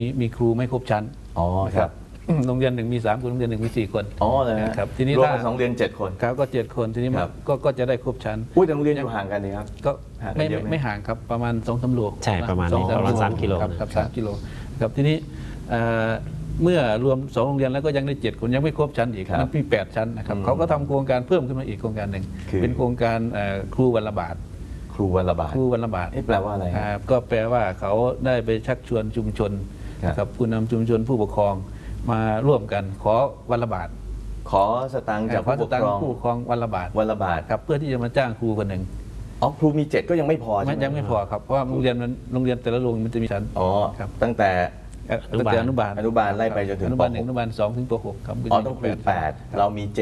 มีครูไม่ครบชั้นอ๋อครับโรงเรียนหนึ่งมี3 คนโรงเรียนหนึ่งมี4 คนอ๋อเลยครับทีนี้รวมเป็น2 เรียน7 คนครับก็7 คนทีนี้ก็จะได้ครบชั้นแต่โรงเรียนอยู่ห่างกันนี่ครับก็ไม่ห่างครับประมาณ2-3 โลใช่ประมาณ3 กิโลครับ3 กิโลครับทีนี้เมื่อรวม2 โรงเรียนแล้วก็ยังได้7 คนยังไม่ครบชั้นอีกมันมี8 ชั้นนะครับเขาก็ทำโครงการเพิ่มขึ้นมาอีกโครงการหนึ่งเป็นโครงการครูวันละบาทครูวันละบาทแปลว่าอะไรก็แปลว่าเขาได้ไปชักชวนชุมชนกับผู้นำชุมชนผู้ปกครองมาร่วมกันขอวันละบาทขอสตังค์จากผู้ปกครองวันละบาทครับเพื่อที่จะมาจ้างครูคนหนึ่งครูมี7ก็ยังไม่พอใช่ไหมยังไม่พอครับเพราะว่าโรงเรียนแต่ละโรงมันจะมีชั้นครับตั้งแต่อนุบาลไล่ไปจนถึงอนุบาล 1อนุบาล 2 ถึงป .6 ครับต้องครู8เรามี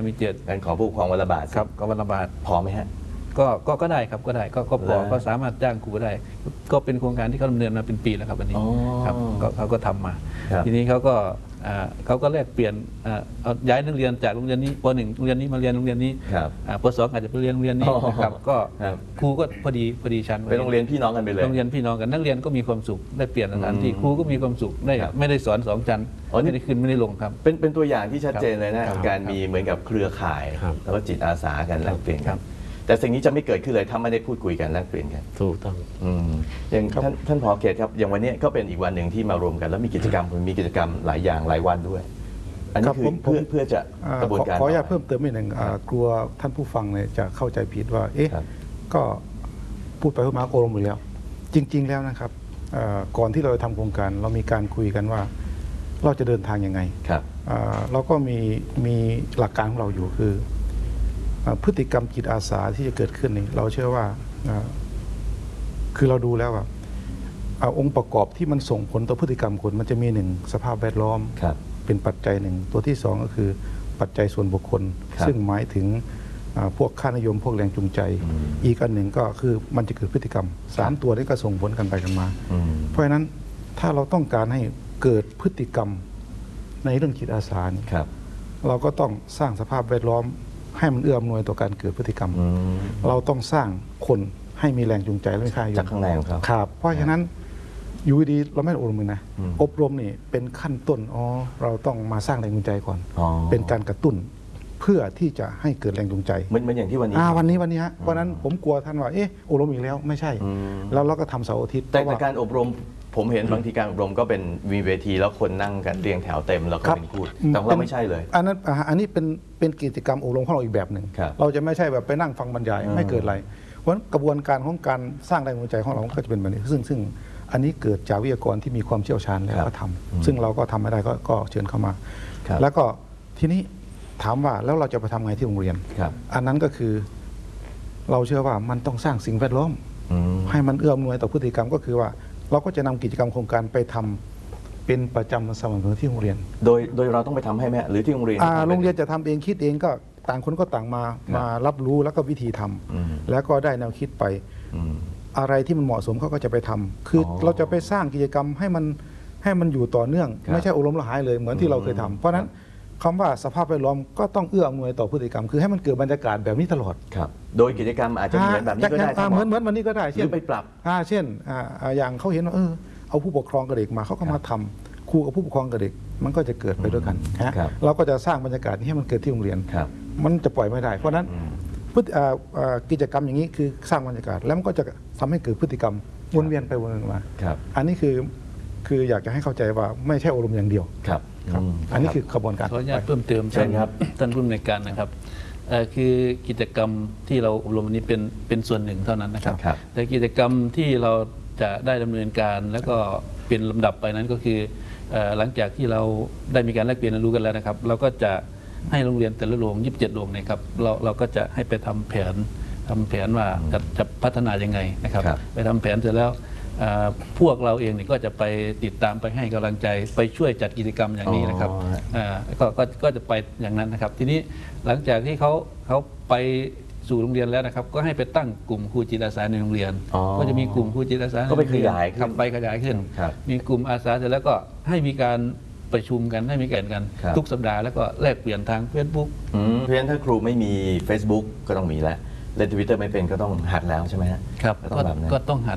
7งั้นขอผู้ปกครองวันละบาทครับก็วันละบาทพอไหมฮะก็ได้ครับก็ได้ก็พอก็สามารถจ้างครูได้ก็เป็นโครงการที่เขาดำเนินมาเป็นปีแล้วครับวันนี้ครับเขาก็ทำมาทีนี้เขาก็แลกเปลี่ยนย้ายนักเรียนจากโรงเรียนนี้ป .1 โรงเรียนนี้มาเรียนโรงเรียนนี้ป .2 อาจจะไปเรียนโรงเรียนนี้นะครับก็ครูก็พอดีชั้นเป็นโรงเรียนพี่น้องกันไปเลยโรงเรียนพี่น้องกันนักเรียนก็มีความสุขได้เปลี่ยนสถานที่ครูก็มีความสุขได้ไม่ได้สอน2 ชั้นไม่ได้ขึ้นไม่ได้ลงครับเป็นตัวอย่างที่ชัดเจนเลยนะการมีเหมือนกับเครือข่ายแล้วก็จิตอาสากันแลกเปลี่ยนครับแต่สิ่งนี้จะไม่เกิดขึ้นเลยถ้าไม่ได้พูดคุยกันแลกเปลี่ยนกันถูกต้องอย่างท่านผอ.เขตครับอย่างวันนี้ก็เป็นอีกวันหนึ่งที่มารวมกันแล้วมีกิจกรรมหลายอย่างหลายวันด้วยอันนี้คือเพื่อจะกระบวนการขออนุญาตเพิ่มเติมอีกหนึ่งกลัวท่านผู้ฟังเนี่ยจะเข้าใจผิดว่าก็พูดไปพูดมาโอรมอยู่แล้วจริงๆแล้วนะครับก่อนที่เราจะทำโครงการเรามีการคุยกันว่าเราจะเดินทางยังไงเราก็มีหลักการของเราอยู่คือพฤติกรรมจิตอาสาที่จะเกิดขึ้นนี่เราเชื่อว่าคือเราดูแล้วว่าองค์ประกอบที่มันส่งผลต่อพฤติกรรมคนมันจะมี1สภาพแวดล้อมเป็นปัจจัยหนึ่งตัวที่2ก็คือปัจจัยส่วนบุคคลซึ่งหมายถึงพวกค่านิยมพวกแรงจูงใจอีกอันหนึ่งก็คือมันจะเกิดพฤติกรรม3ตัวนี้ก็ส่งผลกันไปกันมาเพราะฉะนั้นถ้าเราต้องการให้เกิดพฤติกรรมในเรื่องจิตอาสาเราก็ต้องสร้างสภาพแวดล้อมให้มันเอื้ออำนวยต่อการเกิดพฤติกรรมเราต้องสร้างคนให้มีแรงจูงใจและมีค่านิยมจากข้างในของเขาครับเพราะฉะนั้นอยู่ดีเราไม่อบรมนะอบรมนี่เป็นขั้นต้นเราต้องมาสร้างแรงจูงใจก่อนเป็นการกระตุ้นเพื่อที่จะให้เกิดแรงจูงใจเหมือนอย่างที่วันนี้วันนี้ฮะเพราะนั้นผมกลัวท่านว่าอบรมอีกแล้วไม่ใช่แล้วเราก็ทำเสาร์อาทิตย์แต่การอบรมผมเห็นบางทีการอบรมก็เป็นมีเวทีแล้วคนนั่งกันเรียงแถวเต็มแล้วก็เป็นพูดแต่เราไม่ใช่เลยอันนี้เป็นกิจกรรมอบรมของเราอีกแบบหนึ่งเราจะไม่ใช่แบบไปนั่งฟังบรรยายไม่เกิดอะไรเพราะกระบวนการของการสร้างแรงจูงใจของเราก็จะเป็นแบบนี้ซึ่งอันนี้เกิดจากวิทยากรที่มีความเชี่ยวชาญแล้วก็ทำซึ่งเราก็ทำไม่ได้ก็เชิญเข้ามาแล้วก็ทีนี้ถามว่าแล้วเราจะไปทำไงที่โรงเรียนอันนั้นก็คือเราเชื่อว่ามันต้องสร้างสิ่งแวดล้อมให้มันเอื้ออำนวยต่อพฤติกรรมก็คือว่าเราก็จะนำกิจกรรมโครงการไปทำเป็นประจำสม่ำเสมอที่โรงเรียนโดยเราต้องไปทำให้แม่หรือที่โรงเรียนโรงเรียนจะทำเองคิดเองก็ต่างคนก็ต่างมารับรู้แล้วก็วิธีทำแล้วก็ได้แนวคิดไปอะไรที่มันเหมาะสมเขาก็จะไปทำคือเราจะไปสร้างกิจกรรมให้มันอยู่ต่อเนื่องไม่ใช่อบรมละหายเลยเหมือนที่เราเคยทำเพราะฉะนั้นคำว่าสภาพแวดล้อมก็ต้องเอื้ออำนวยต่อพฤติกรรมคือให้มันเกิดบรรยากาศแบบนี้ตลอดครับโดยกิจกรรมอาจจะเหมือนแบบนี้ก็ได้เหมือนวันนี้ก็ได้เช่นไปปรับเช่นอย่างเขาเห็นว่าเอาผู้ปกครองกับเด็กมาเขาก็มาทำครูกับผู้ปกครองกับเด็กมันก็จะเกิดไปด้วยกันเราก็จะสร้างบรรยากาศให้มันเกิดที่โรงเรียนมันจะปล่อยไม่ได้เพราะฉะนั้นกิจกรรมอย่างนี้คือสร้างบรรยากาศแล้วมันก็จะทำให้เกิดพฤติกรรมวนเวียนไปวนเวียนมาอันนี้คืออยากจะให้เข้าใจว่าไม่ใช่อบรมอย่างเดียวครับอันนี้คือกระบวนการขออนุญาตเพิ่มเติมใช่ครับท่านผู้อำนวยการนะครับคือกิจกรรมที่เราอบรมวันนี้เป็นส่วนหนึ่งเท่านั้นนะครับแต่กิจกรรมที่เราจะได้ดำเนินการแล้วก็เป็นลำดับไปนั้นก็คือหลังจากที่เราได้มีการแลกเปลี่ยนเรียนรู้กันแล้วนะครับเราก็จะให้โรงเรียนแต่ละโรง27 โรงนะครับเราก็จะให้ไปทำแผนว่าจะพัฒนายังไงนะครับไปทำแผนเสร็จแล้วพวกเราเองนี่ก็จะไปติดตามไปให้กำลังใจไปช่วยจัดกิจกรรมอย่างนี้นะครับก็จะไปอย่างนั้นนะครับทีนี้หลังจากที่เขาไปสู่โรงเรียนแล้วนะครับก็ให้ไปตั้งกลุ่มครูจิตอาสาในโรงเรียนก็จะมีกลุ่มครูจิตอาสาก็ไปขยายขึ้นมีกลุ่มอาสาเสร็จแล้วก็ให้มีการประชุมกันให้มีกันทุกสัปดาห์แล้วก็แลกเปลี่ยนทาง Facebook เพราะฉะนั้นถ้าครูไม่มี Facebook ก็ต้องมีแล้วเล่น Twitter ไม่เป็นก็ต้องหัดแล้วใช่ไหมฮะครับก็ต้องหัดครับ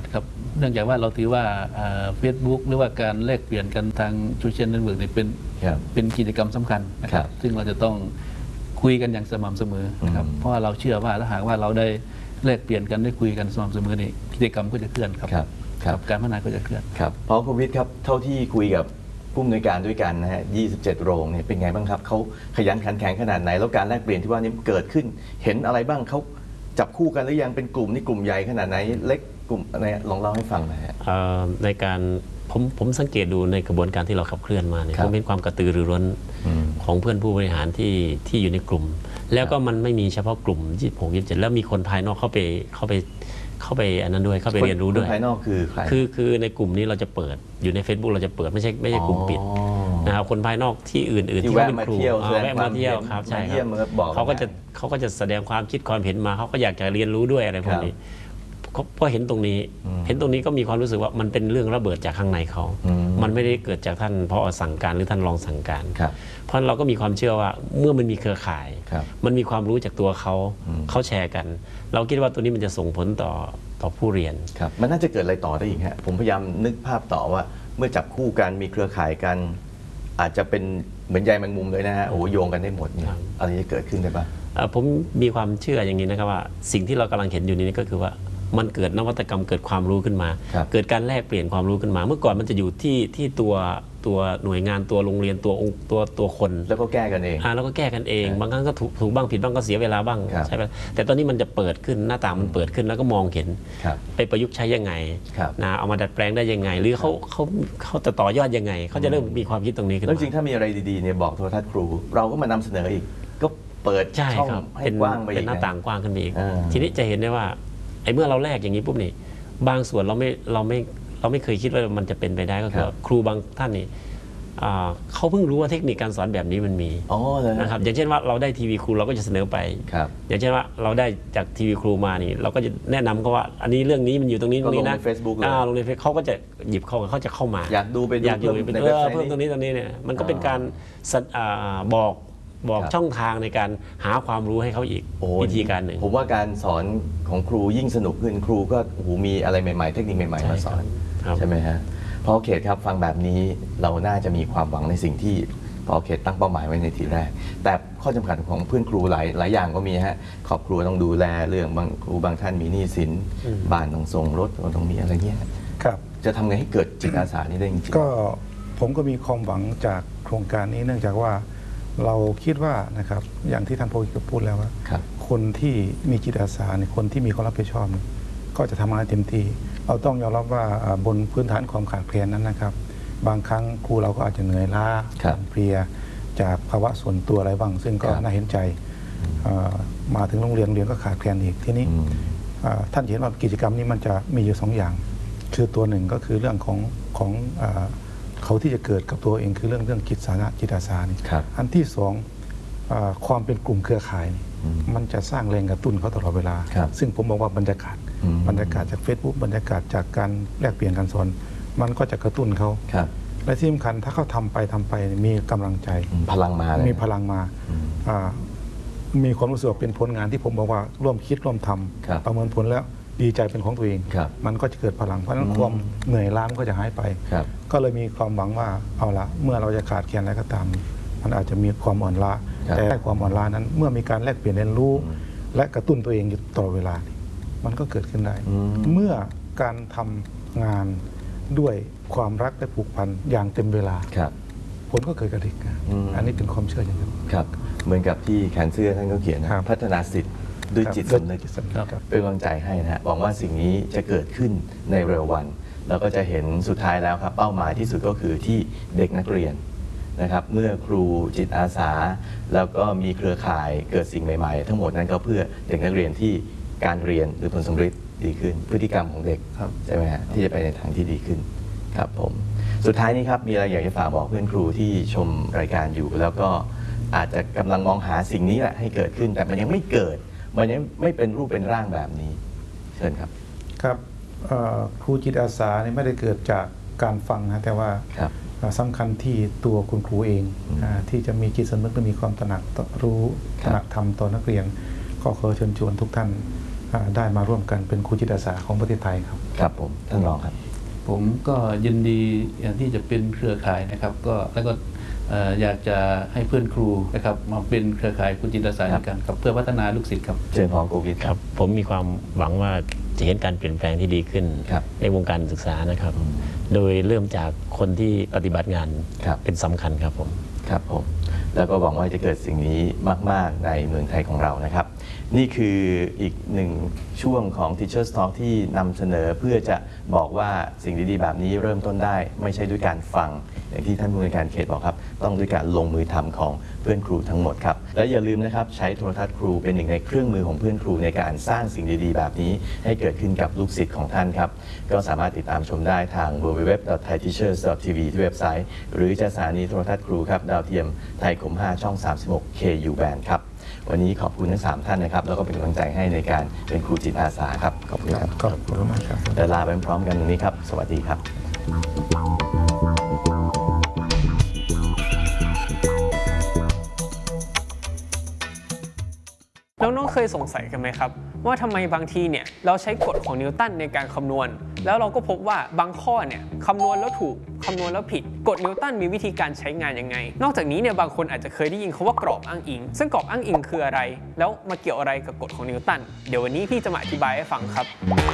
เนื่องจากว่าเราถือว่าเฟซบุ๊กหรือว่าการแลกเปลี่ยนกันทางโซเชียลเน็ตเวิร์กเนี่ยเป็นกิจกรรมสำคัญนะครับซึ่งเราจะต้องคุยกันอย่างสม่ำเสมอนะครับเพราะว่าเราเชื่อว่าถ้าหากว่าเราได้แลกเปลี่ยนกันได้คุยกันสม่ำเสมอนี่กิจกรรมก็จะเคลื่อนครับการพัฒนาก็จะเคลื่อนครับเพราะคุณวิทย์ครับเท่าที่คุยกับผู้อำนวยการด้วยกันนะฮะ27 โรงเนี่ยเป็นไงบ้างครับเขาขยันขันแข็งขนาดไหนแล้วการแลกเปลี่ยนที่ว่านี้เกิดขึ้นเห็นอะไรบ้างเขาจับคู่กันหรือยังเป็นกลุ่มนี่กลุ่มใหญ่ขนาดไหนเล็กกลุ่มอะไรลองเล่าให้ฟังหน่อยฮะในการผมสังเกตดูในกระบวนการที่เราขับเคลื่อนมาเนี่ยผมเป็นความกระตือรือร้นของเพื่อนผู้บริหารที่อยู่ในกลุ่มแล้วก็มันไม่มีเฉพาะกลุ่ม26 27แล้วมีคนภายนอกเข้าไปอันนั้นด้วยเข้าไปเรียนรู้ด้วยภายนอกคือใครคือในกลุ่มนี้เราจะเปิดอยู่ใน Facebook เราจะเปิดไม่ใช่กลุ่มปิดนะครับคนภายนอกที่อื่นที่เป็นครูแวะมาเที่ยวครับใช่ครับเขาก็จะแสดงความคิดความเห็นมาเขาก็อยากจะเรียนรู้ด้วยอะไรพวกนี้พอเห็นตรงนี้ก็มีความรู้สึกว่ามันเป็นเรื่องระเบิดจากข้างในเขามันไม่ได้เกิดจากท่านผอ.สั่งการหรือท่านรองสั่งการเพราะเราก็มีความเชื่อว่าเมื่อมันมีเครือข่ายมันมีความรู้จากตัวเขาแชร์กันเราคิดว่าตัวนี้มันจะส่งผลต่อผู้เรียนครับมันน่าจะเกิดอะไรต่อได้อีกฮะผมพยายามนึกภาพต่อว่าเมื่อจับคู่กันมีเครือข่ายกันอาจจะเป็นเหมือนใยแมงมุมเลยนะฮะโอ้โยงกันได้หมดเนี่ยอะไรจะเกิดขึ้นได้บ้างผมมีความเชื่ออย่างนี้นะครับว่าสิ่งที่เรากำลังเห็นอยู่นี้ก็คือว่ามันเกิดนวัตกรรมเกิดความรู้ขึ้นมาเกิดการแลกเปลี่ยนความรู้ขึ้นมาเมื่อก่อนมันจะอยู่ที่ตัวหน่วยงานตัวโรงเรียนตัวคนแล้วก็แก้กันเองแล้วก็แก้กันเองบางครั้งก็ถูกบ้างผิดบ้างก็เสียเวลาบ้างใช่ไหมแต่ตอนนี้มันจะเปิดขึ้นหน้าต่างมันเปิดขึ้นแล้วก็มองเห็นไปประยุกต์ใช้ยังไงนะเอามาดัดแปลงได้ยังไงหรือเขาจะต่อยอดยังไงเขาจะเริ่มมีความคิดตรงนี้ขึ้นแล้วจริงถ้ามีอะไรดีๆเนี่ยบอกโทรทัศน์ครูเราก็มานำเสนออีกก็เปิดช่องให้กว้างไปอีกเป็นหน้าต่างกว้างขึ้นไปอีกทีนี้จะเห็นได้ว่าไอ้เมื่อเราแลกอย่างนี้ปุ๊บนี่บางส่วนเราไม่เคยคิดว่ามันจะเป็นไปได้ก็คือครูบางท่านนี่เขาเพิ่งรู้ว่าเทคนิคการสอนแบบนี้มันมีนะครับอย่างเช่นว่าเราได้ทีวีครูเราก็จะเสนอไปอย่างเช่นว่าเราได้จากทีวีครูมานี่เราก็จะแนะนำเขาว่าอันนี้เรื่องนี้มันอยู่ตรงนี้ตรงนี้นะลงในเฟซเขาก็จะหยิบเขาจะเข้ามาอยากดูไปอยากอยู่เป็นเพิ่มตรงนี้เนี่ยมันก็เป็นการบอกช่องทางในการหาความรู้ให้เขาอีกวิธีการหนึ่งผมว่าการสอนของครูยิ่งสนุกขึ้นครูก็มีอะไรใหม่ๆเทคนิคใหม่ๆมาสอนใช่ไหมฮะพอเขตครับฟังแบบนี้เราน่าจะมีความหวังในสิ่งที่พอเขตตั้งเป้าหมายไว้ในทีแรกแต่ข้อจำกัดของเพื่อนครูหลายอย่างก็มีฮะครอบครัวต้องดูแลเรื่องบางครูบางท่านมีหนี้สินบ้านต้องส่งรถต้องมีอะไรเงี้ยครับจะทำไงให้เกิดจิตอาสานี้ได้จริงก็ผมก็มีความหวังจากโครงการนี้เนื่องจากว่าเราคิดว่านะครับอย่างที่ท่านโพธิพูดแล้วว่าคนที่มีจิตอาสาเนี่ยคนที่มีความรับผิดชอบก็จะทำงานเต็มที่เราต้องยอมรับว่าบนพื้นฐานความขาดแคลนนั้นนะครับบางครั้งครูเราก็อาจจะเหนื่อยล้าเพลียจากภาวะส่วนตัวอะไรบ้างซึ่งก็น่าเห็นใจมาถึงโรงเรียนก็ขาดแคลนอีกทีนี้ท่านเห็นว่ากิจกรรมนี้มันจะมีอยู่2 อย่างคือตัวหนึ่งก็คือเรื่องของเขาที่จะเกิดกับตัวเองคือเรื่องจิตอาสานี่อันที่2ความเป็นกลุ่มเครือข่ายมันจะสร้างแรงกระตุ้นเขาตลอดเวลาซึ่งผมบอกว่าบรรยากาศจาก Facebook บรรยากาศจากการแลกเปลี่ยนการสอนมันก็จะกระตุ้นเขาและที่สำคัญถ้าเขาทำไปมีกำลังใจพลังมามีพลังมามีความรู้สึกเป็นผลงานที่ผมบอกว่าร่วมคิดร่วมทำประเมินผลแล้วดีใจเป็นของตัวเองมันก็จะเกิดพลังเพราะฉะนั้นความเหนื่อยล้าก็จะหายไปก็เลยมีความหวังว่าเอาละเมื่อเราจะขาดแคลนอะไรก็ตามมันอาจจะมีความอ่อนล้าแต่ความอ่อนล้านั้นเมื่อมีการแลกเปลี่ยนเรียนรู้และกระตุ้นตัวเองอยู่ตลอดเวลามันก็เกิดขึ้นได้เมื่อการทำงานด้วยความรักและผูกพันอย่างเต็มเวลาผลก็เกิดกระดิกอันนี้เป็นความเชื่ออย่างนั้นครับเหมือนกับที่แขนเสื้อท่านก็เขียนนะพัฒนาสิทธิ์ด้วยจิตสำนึกเป็นกำลังใจให้นะฮะหวังว่าสิ่งนี้จะเกิดขึ้นในเร็ววันแล้วก็จะเห็นสุดท้ายแล้วครับเป้าหมายที่สุดก็คือที่เด็กนักเรียนนะครับเมื่อครูจิตอาสาแล้วก็มีเครือข่ายเกิดสิ่งใหม่ๆทั้งหมดนั้นก็เพื่อเด็กนักเรียนที่การเรียนหรือผลสำเร็จดีขึ้นพฤติกรรมของเด็กใช่ไหมฮะที่จะไปในทางที่ดีขึ้นครับผมสุดท้ายนี้ครับมีอะไรอยากจะฝากบอกเพื่อนครูที่ชมรายการอยู่แล้วก็อาจจะกำลังมองหาสิ่งนี้แหละให้เกิดขึ้นแต่มันยังไม่เกิดมันยังไม่เป็นรูปเป็นร่างแบบนี้เชิญครับครับครูจิตอาสาไม่ได้เกิดจากการฟังนะแต่ว่าสำคัญที่ตัวคุณครูเองที่จะมีจิตสำนึกและมีความตระหนักรู้ตระหนักธรรมต่อนักเรียนก็ขอเชิญชวนทุกท่านได้มาร่วมกันเป็นครูจิตอาสาของประเทศไทยครับครับผมท่านรองครับผมก็ยินดีอย่างที่จะเป็นเครือข่ายนะครับก็แล้วก็อยากจะให้เพื่อนครูนะครับมาเป็นเครือข่ายครูจิตอาสากันครับเพื่อพัฒนาลูกศิษย์ครับเชิญพอโกวิทครับผมมีความหวังว่าจะเห็นการเปลี่ยนแปลงที่ดีขึ้นในวงการศึกษานะครับโดยเริ่มจากคนที่ปฏิบัติงานเป็นสำคัญครับผมครับผมแล้วก็หวังว่าจะเกิดสิ่งนี้มากๆในเมืองไทยของเรานะครับนี่คืออีกหนึ่งช่วงของ Teachers Talk ที่นำเสนอเพื่อจะบอกว่าสิ่งดีๆแบบนี้เริ่มต้นได้ไม่ใช่ด้วยการฟังอย่างที่ท่านผู้ในการเขตบอกครับต้องด้วยการลงมือทำของเพื่อนครูทั้งหมดครับและอย่าลืมนะครับใช้โทรทัศน์ครูเป็นหนึ่งในเครื่องมือของเพื่อนครูในการสร้างสิ่งดีๆแบบนี้ให้เกิดขึ้นกับลูกศิษย์ของท่านครับก็สามารถติดตามชมได้ทาง www.thaiteachers.tv ที่เว็บไซต์หรือจะสถานีโทรทัศน์ครูครับดาวเทียมไทยคม 5 ช่อง 36 KU Band ครับวันนี้ขอบคุณทั้ง3ท่านนะครับแล้วก็เป็นกำลังใจให้ในการเป็นครูจิตอาสาครับขอบคุณครับขอบคุณมากครับลาไปพร้อมกันตรงนี้ครับสวัสดีครับน้องๆเคยสงสัยกันไหมครับว่าทำไมบางทีเนี่ยเราใช้กฎของนิวตันในการคำนวณแล้วเราก็พบว่าบางข้อเนี่ยคำนวณแล้วถูกคำนวณแล้วผิดกฎนิวตันมีวิธีการใช้งานยังไงนอกจากนี้เนี่ยบางคนอาจจะเคยได้ยินคำว่ากรอบอ้างอิงซึ่งกรอบอ้างอิงคืออะไรแล้วมาเกี่ยวอะไรกับกฎของนิวตันเดี๋ยววันนี้พี่จะมาอธิบายให้ฟังครับ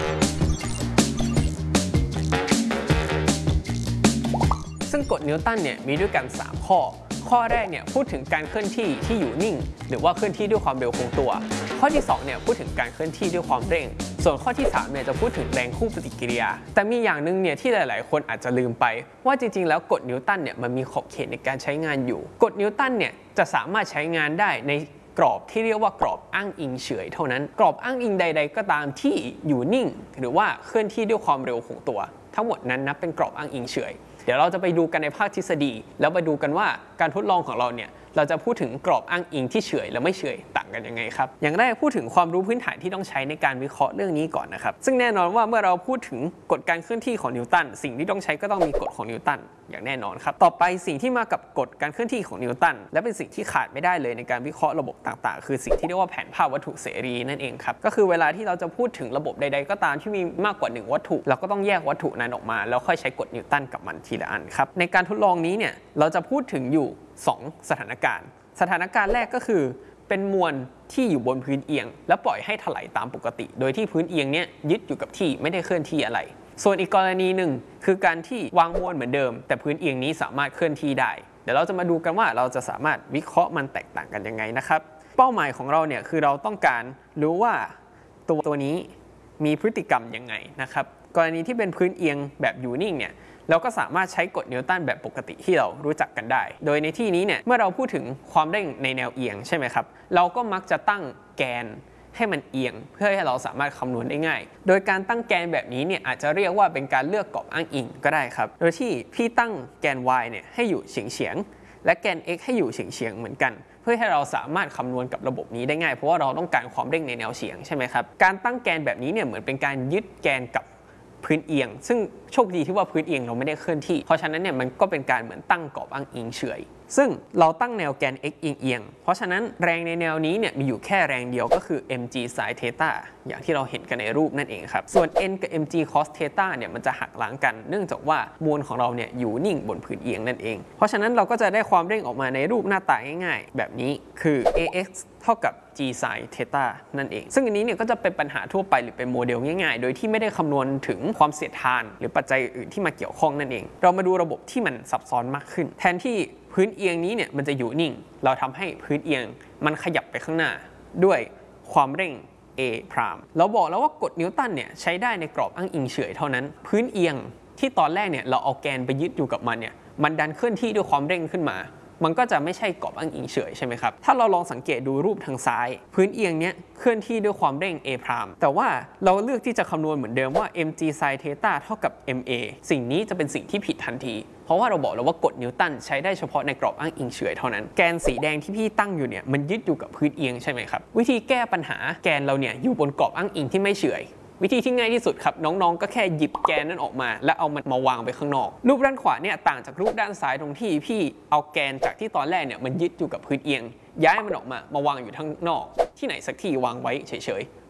ซึ่งกฎนิวตันเนี่ยมีด้วยกัน3ข้อแรกเนี่ยพูดถึงการเคลื่อนที่ที่อยู่นิ่งหรือว่าเคลื่อนที่ด้วยความเร็วคงตัวข้อที่2เนี่ยพูดถึงการเคลื่อนที่ด้วยความเร่งส่วนข้อที่3เนี่ยจะพูดถึงแรงคู่ปฏิกิริยาแต่มีอย่างนึงเนี่ยที่หลายๆคนอาจจะลืมไปว่าจริงๆแล้วกฎนิวตันเนี่ยมันมีขอบเขตในการใช้งานอยู่กฎนิวตันเนี่ยจะสามารถใช้งานได้ในกรอบที่เรียกว่ากรอบอ้างอิงเฉยเท่านั้นกรอบอ้างอิงใดๆก็ตามที่อยู่นิ่งหรือว่าเคลื่อนที่ด้วยความเร็วคงตัวทั้งหมดนั้นนับเป็นกรอบอ้างอิงเฉยเดี๋ยวเราจะไปดูกันในภาคทฤษฎีแล้วไปดูกันว่าการทดลองของเราเนี่ยเราจะพูดถึงกรอบอ้างอิงที่เฉยและไม่เฉยต่างกันยังไงครับอย่างแรกพูดถึงความรู้พื้นฐานที่ต้องใช้ในการวิเคราะห์เรื่องนี้ก่อนนะครับซึ่งแน่นอนว่าเมื่อเราพูดถึงกฎการเคลื่อนที่ของนิวตันสิ่งที่ต้องใช้ก็ต้องมีกฎของนิวตันอย่างแน่นอนครับต่อไปสิ่งที่มากับกฎการเคลื่อนที่ของนิวตันและเป็นสิ่งที่ขาดไม่ได้เลยในการวิเคราะห์ระบบต่างๆคือสิ่งที่เรียกว่าแผนภาพวัตถุเสรีนั่นเองครับก็คือเวลาที่เราจะพูดถึงระบบใดๆก็ตามที่มีมากกว่า1วัตถุเราก็ต้องแยกวัตถุนั้นออกมาแล้วค่อยใช้กฎนิวตันกับมันทีละอันครับในการทดลองนี้เนี่ยเราจะพูดถึงอยู่2สถานการณ์แรกก็คือเป็นมวลที่อยู่บนพื้นเอียงและปล่อยให้ถลายตามปกติโดยที่พื้นเอียงเนี่ยยึดอยู่กับที่ไม่ได้เคลื่อนที่อะไรส่วนอีกกรณีหนึ่งคือการที่วางมวลเหมือนเดิมแต่พื้นเอียงนี้สามารถเคลื่อนที่ได้เดี๋ยวเราจะมาดูกันว่าเราจะสามารถวิเคราะห์มันแตกต่างกันยังไงนะครับเป้าหมายของเราเนี่ยคือเราต้องการรู้ว่าตัวนี้มีพฤติกรรมยังไงนะครับกรณีที่เป็นพื้นเอียงแบบอยู่นิ่งเนี่ยเราก็สามารถใช้กฎนิวตันแบบปกติที่เรารู้จักกันได้โดยในที่นี้เนี่ยเมื่อเราพูดถึงความเร่งในแนวเอียงใช่ไหมครับเราก็มักจะตั้งแกนให้มันเอียงเพื่อให้เราสามารถคำนวณได้ง่ายโดยการตั้งแกนแบบนี้เนี่ยอาจจะเรียกว่าเป็นการเลือกกรอบอ้างอิงก็ได้ครับโดยที่พี่ตั้งแกน y เนี่ยให้อยู่เฉียงและแกน x ให้อยู่เฉียงเหมือนกันเพื่อให้เราสามารถคำนวณกับระบบนี้ได้ง่ายเพราะว่าเราต้องการความเร่งในแนวเฉียงใช่ไหมครับการตั้งแกนแบบนี้เนี่ยเหมือนเป็นการยึดแกนกับพื้นเอียงซึ่งโชคดีที่ว่าพื้นเอียงเราไม่ได้เคลื่อนที่เพราะฉะนั้นเนี่ยมันก็เป็นการเหมือนตั้งกรอบอ้างอิงเฉยซึ่งเราตั้งแนวแกน x เอียงเพราะฉะนั้นแรงในแนวนี้เนี่ยมีอยู่แค่แรงเดียวก็คือ mg sin theta อย่างที่เราเห็นกันในรูปนั่นเองครับส่วน n กับ mg cos theta เนี่ยมันจะหักล้างกันเนื่องจากว่ามวลของเราเนี่ยอยู่นิ่งบนพื้นเอียงนั่นเองเพราะฉะนั้นเราก็จะได้ความเร่งออกมาในรูปหน้าตาง่ายๆแบบนี้คือ ax เท่ากับ g sin theta นั่นเองซึ่งอันนี้เนี่ยก็จะเป็นปัญหาทั่วไปหรือเป็นโมเดลง่ายๆโดยที่ไม่ได้คำนวณถึงความเสียดทานหรือปัจจัยอื่นที่มาเกี่ยวข้องนั่นเองเรามาดูระบบที่มันซับซ้อนมากขึ้นแทนที่พื้นเอียงนี้เนี่ยมันจะอยู่นิ่งเราทำให้พื้นเอียงมันขยับไปข้างหน้าด้วยความเร่ง a พรามเราบอกแล้วว่ากฎนิวตันเนี่ยใช้ได้ในกรอบอ้างอิงเฉยเท่านั้นพื้นเอียงที่ตอนแรกเนี่ยเราเอาแกนไปยึดอยู่กับมันเนี่ยมันดันเคลื่อนที่ด้วยความเร่งขึ้นมามันก็จะไม่ใช่กรอบอ้างอิงเฉยใช่ไหมครับถ้าเราลองสังเกตดูรูปทางซ้ายพื้นเอียงเนี้ยเคลื่อนที่ด้วยความเร่ง a พรามแต่ว่าเราเลือกที่จะคำนวณเหมือนเดิมว่า mg sin theta เท่ากับ ma สิ่งนี้จะเป็นสิ่งที่ผิดทันทีเพราะว่าเราบอกแล้วว่ากฎนิวตันใช้ได้เฉพาะในกรอบอ้างอิงเฉยเท่านั้นแกนสีแดงที่พี่ตั้งอยู่เนี่ยมันยึดอยู่กับพื้นเอียงใช่ไหมครับวิธีแก้ปัญหาแกนเราเนี่ยอยู่บนกรอบอ้างอิงที่ไม่เฉยวิธีที่ง่ายที่สุดครับน้องๆก็แค่หยิบแกนนั้นออกมาแล้วเอามันมาวางไปข้างนอกรูปด้านขวาเนี่ยต่างจากรูปด้านซ้ายตรงที่พี่เอาแกนจากที่ตอนแรกเนี่ยมันยึดอยู่กับพื้นเอียงย้ายมันออกมาวางอยู่ข้างนอกที่ไหนสักที่วางไว้เฉยๆ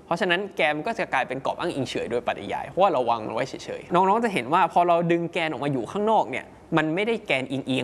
เพราะฉะนั้นแกนมันก็จะกลายเป็นกรอบอ้างอิงเฉยโดยปริยายเพราะว่าเราวางมันไว้เฉยๆน้องๆจะเห็นว่าพอเราดึงแกนออกมาอยู่ข้างนอกเนี่ยมันไม่ได้แกนเอียง